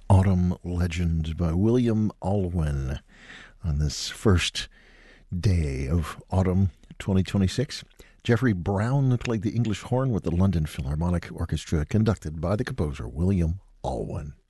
Autumn Legend by William Alwyn on this first day of autumn 2026. Jeffrey Brown played the English horn with the London Philharmonic Orchestra, conducted by the composer William Alwyn.